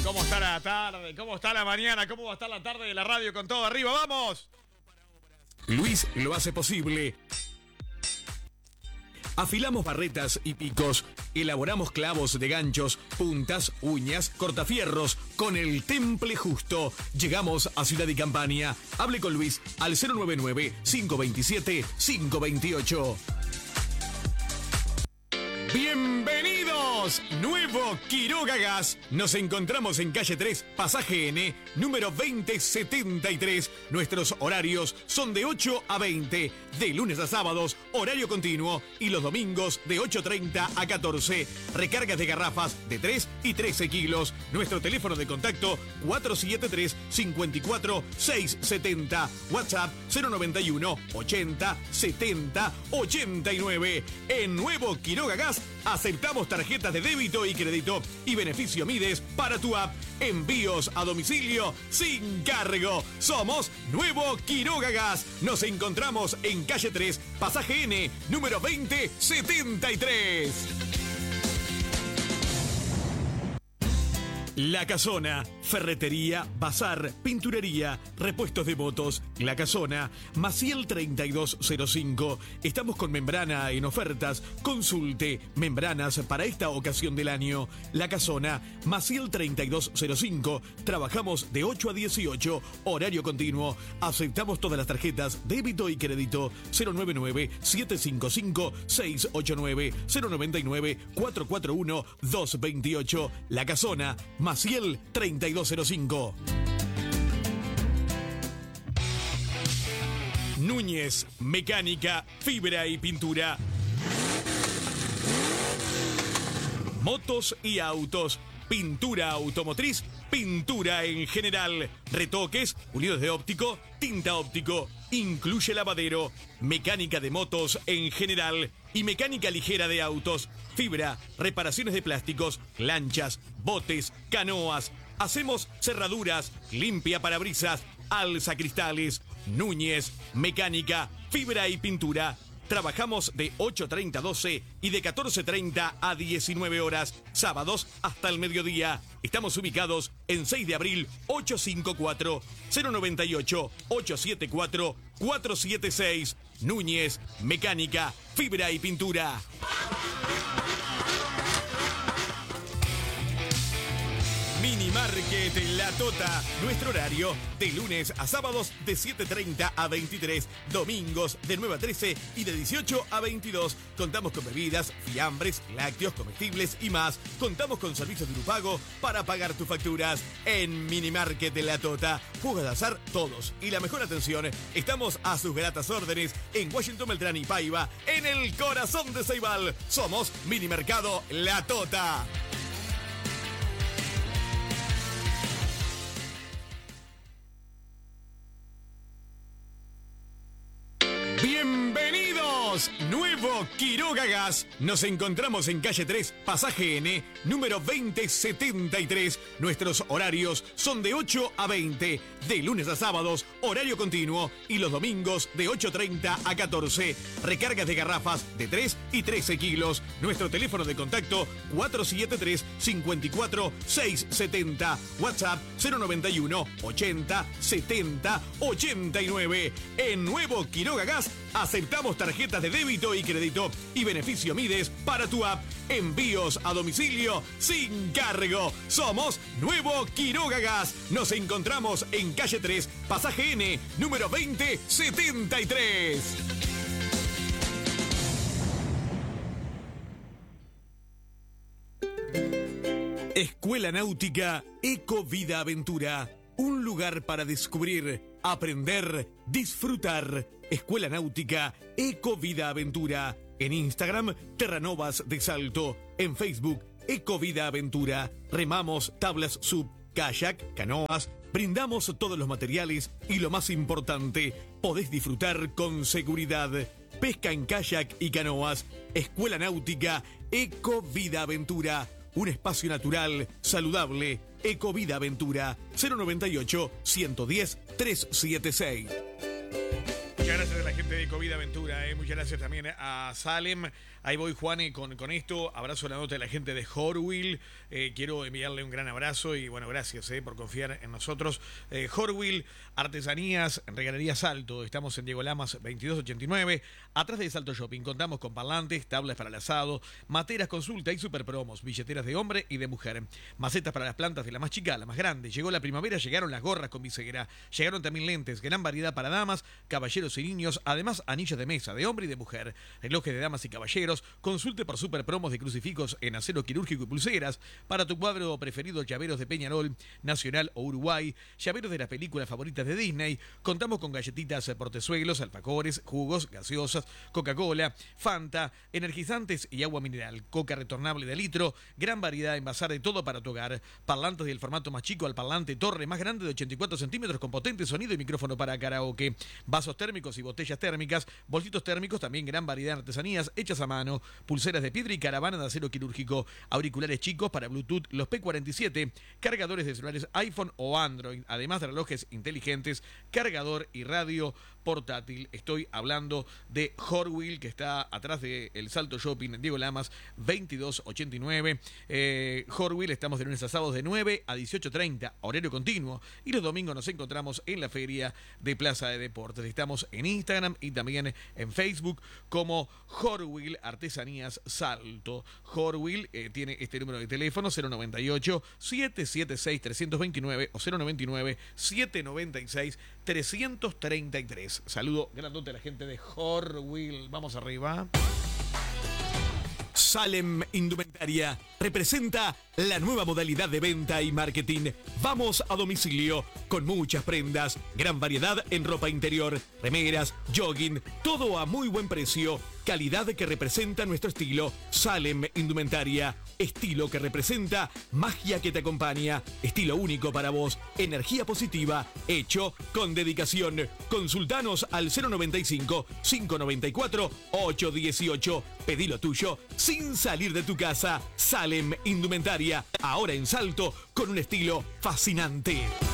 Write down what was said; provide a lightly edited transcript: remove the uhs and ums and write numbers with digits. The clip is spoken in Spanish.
¿Cómo está la tarde? ¿Cómo está la mañana? ¿Cómo va a estar la tarde de la radio con todo arriba? ¡Vamos! Luis lo hace posible. Afilamos barretas y picos, elaboramos clavos de ganchos, puntas, uñas, cortafierros, con el temple justo. Llegamos a Ciudad y Campaña. Hable con Luis al 099-527-528. ¡Bienvenidos! Nuevo Quiroga Gas. Nos encontramos en calle 3, pasaje N, número 2073. Nuestros horarios son de 8 a 20, de lunes a sábados, horario continuo, y los domingos de 8:30 a 14. Recargas de garrafas de 3 y 13 kilos. Nuestro teléfono de contacto 473-54-670. WhatsApp 091 80 70 89. En Nuevo Quiroga Gas aceptamos tarjetas de débito y crédito y beneficio Mides para tu app. Envíos a domicilio sin cargo. Somos Nuevo Quiroga Gas. Nos encontramos en calle 3, pasaje N, número 2073. La Casona, ferretería, bazar, pinturería, repuestos de motos. La Casona, Maciel 3205. Estamos con membrana en ofertas. Consulte membranas para esta ocasión del año. La Casona, Maciel 3205. Trabajamos de 8 a 18, horario continuo. Aceptamos todas las tarjetas, débito y crédito. 099-755-689. 099-441-228. La Casona, Maciel 3205. Núñez, mecánica, fibra y pintura. Motos y autos, pintura automotriz, pintura en general, retoques, pulidos de óptico, tinta óptico, incluye lavadero, mecánica de motos en general y mecánica ligera de autos, fibra, reparaciones de plásticos, lanchas, botes, canoas. Hacemos cerraduras, limpia parabrisas, alza cristales. Núñez, mecánica, fibra y pintura. Trabajamos de 8:30 a 12 y de 14:30 a 19 horas, sábados hasta el mediodía. Estamos ubicados en 6 de abril 854, 098 874 476. Núñez, mecánica, fibra y pintura. Mini Market La Tota. Nuestro horario de lunes a sábados de 7:30 a 23, domingos de 9 a 13 y de 18 a 22. Contamos con bebidas, fiambres, lácteos, comestibles y más. Contamos con servicios de Grupago para pagar tus facturas. En Mini Market La Tota, juegos de azar todos y la mejor atención. Estamos a sus gratas órdenes en Washington, Beltrán y Paiva, en el corazón de Ceibal. Somos Mini Mercado La Tota. ¡Bienvenidos! Nuevo Quiroga Gas. Nos encontramos en calle 3, pasaje N, número 2073. Nuestros horarios son de 8 a 20, de lunes a sábados, horario continuo, y los domingos de 8:30 a 14. Recargas de garrafas de 3 y 13 kilos. Nuestro teléfono de contacto 473-54-670. WhatsApp 091 80 70 89. En Nuevo Quiroga Gas aceptamos tarjetas de débito y crédito y beneficio Mides para tu app. Envíos a domicilio sin cargo. Somos Nuevo Quiroga Gas. Nos encontramos en calle 3, pasaje N, número 2073. Escuela Náutica Eco Vida Aventura. Un lugar para descubrir, aprender, disfrutar. Escuela Náutica Eco Vida Aventura. En Instagram, Terranovas de Salto. En Facebook, Eco Vida Aventura. Remamos, tablas sub, kayak, canoas. Brindamos todos los materiales y lo más importante, podés disfrutar con seguridad. Pesca en kayak y canoas. Escuela Náutica Eco Vida Aventura. Un espacio natural, saludable. Ecovida Aventura, 098 110 376. Muchas gracias a la gente de Covid Aventura, muchas gracias también a Salem. Ahí voy, Juan, con esto. Abrazo la nota de la gente de Horwil. Quiero enviarle un gran abrazo y bueno, gracias por confiar en nosotros. Horwil, Artesanías, Regalería Salto. Estamos en Diego Lamas 2289. Atrás de Salto Shopping contamos con parlantes, tablas para el asado, materas, consulta y super promos, billeteras de hombre y de mujer, macetas para las plantas de la más chica a la más grande. Llegó la primavera, llegaron las gorras con visera, llegaron también lentes, gran variedad para damas, caballeros y niños, además anillos de mesa de hombre y de mujer, relojes de damas y caballeros. Consulte por super promos de crucifijos en acero quirúrgico y pulseras. Para tu cuadro preferido, llaveros de Peñarol, Nacional o Uruguay, llaveros de las películas favoritas de Disney. Contamos con galletitas portezuelos, alfajores, jugos, gaseosas, Coca-Cola, Fanta, energizantes y agua mineral, coca retornable de litro, gran variedad de envasar de todo para tu hogar, parlantes del formato más chico al parlante torre más grande de 84 centímetros con potente sonido y micrófono para karaoke, vasos térmicos y botellas térmicas, bolsitos térmicos, también gran variedad de artesanías hechas a mano, pulseras de piedra y caravana de acero quirúrgico, auriculares chicos para Bluetooth, los P47, cargadores de celulares iPhone o Android, además de relojes inteligentes, cargador y radio portátil. Estoy hablando de Horwil, que está atrás del Salto Shopping en Diego Lamas 2289. Horwil, estamos de lunes a sábados de 9 a 18:30, horario continuo, y los domingos nos encontramos en la feria de Plaza de Deportes. Estamos en Instagram y también en Facebook como Horwil Artesanías Salto. Horwil tiene este número de teléfono 098 776 329 o 099 796 333. Saludo grandote a la gente de Horwil. Vamos arriba. Salem Indumentaria representa la nueva modalidad de venta y marketing. Vamos a domicilio con muchas prendas, gran variedad en ropa interior, remeras, jogging, todo a muy buen precio. Calidad que representa nuestro estilo. Salem Indumentaria. Estilo que representa magia que te acompaña. Estilo único para vos. Energía positiva. Hecho con dedicación. Consultanos al 095 594 818. Pedí lo tuyo sin salir de tu casa. Salem Indumentaria. Ahora en Salto con un estilo fascinante.